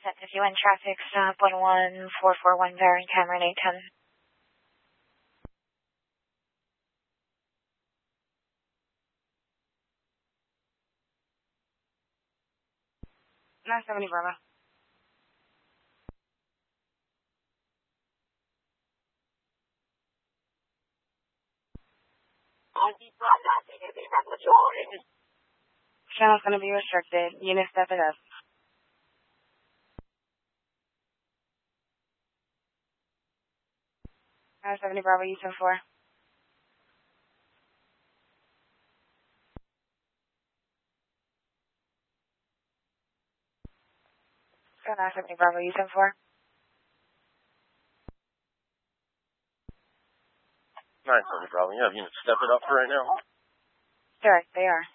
Set to UN traffic stop 11441 bearing Cameron 810. Nine 70 Bravo. Channel's going to be restricted. Unit step it up. 970 Bravo, U-10-4. Go 970 Bravo, U-10-4. 970 Bravo, you have units step it up for right now? Sure, they are.